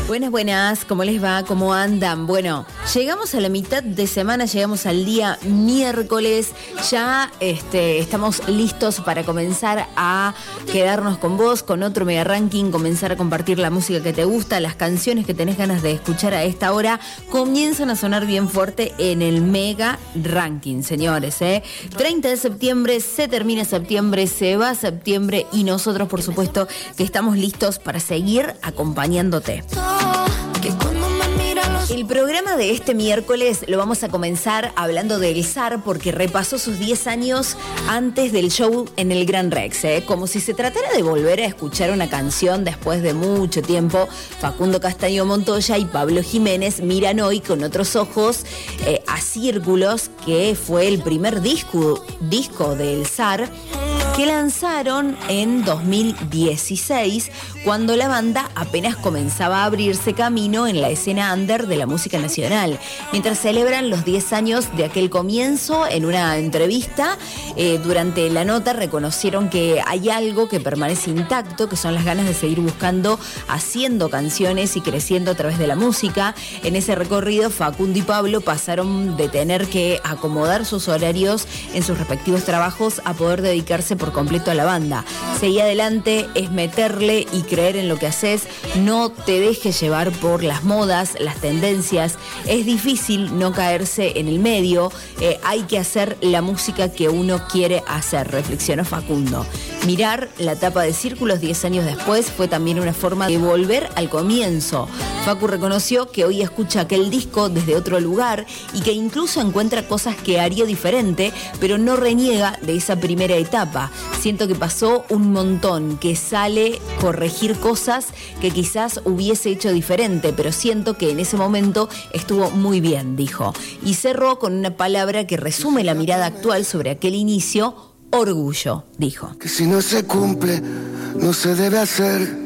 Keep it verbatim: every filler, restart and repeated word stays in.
Buenas, buenas, ¿cómo les va? ¿Cómo andan? Bueno, llegamos a la mitad de semana, llegamos al día miércoles, ya este, estamos listos para comenzar a quedarnos con vos, con otro mega ranking, comenzar a compartir la música que te gusta, las canciones que tenés ganas de escuchar a esta hora, comienzan a sonar bien fuerte en el mega ranking, señores, ¿eh? treinta de septiembre, se termina septiembre, se va septiembre y nosotros, por supuesto, que estamos listos para seguir acompañándote. El programa de este miércoles lo vamos a comenzar hablando del zar porque repasó sus diez años antes del show en el Gran Rex, ¿eh? Como si se tratara de volver a escuchar una canción después de mucho tiempo. Facundo Castaño Montoya y Pablo Jiménez miran hoy con otros ojos eh, a Círculos, que fue el primer disco, disco del zar, que lanzaron en dos mil dieciséis, cuando la banda apenas comenzaba a abrirse camino en la escena under de la música nacional. Mientras celebran los diez años de aquel comienzo, en una entrevista, eh, durante la nota reconocieron que hay algo que permanece intacto, que son las ganas de seguir buscando, haciendo canciones y creciendo a través de la música. En ese recorrido, Facundo y Pablo pasaron de tener que acomodar sus horarios en sus respectivos trabajos a poder dedicarse por completo a la banda. Seguí adelante, es meterle y creer en lo que haces, no te dejes llevar por las modas, las tendencias, es difícil no caerse en el medio, eh, hay que hacer la música que uno quiere hacer, reflexionó Facundo. Mirar la tapa de Círculos diez años después fue también una forma de volver al comienzo. Facu reconoció que hoy escucha aquel disco desde otro lugar y que incluso encuentra cosas que haría diferente, pero no reniega de esa primera etapa. Siento que pasó un montón, que sale corregir cosas que quizás hubiese hecho diferente, pero siento que en ese momento estuvo muy bien, dijo. Y cerró con una palabra que resume la mirada actual sobre aquel inicio: orgullo, dijo. Que si no se cumple, no se debe hacer.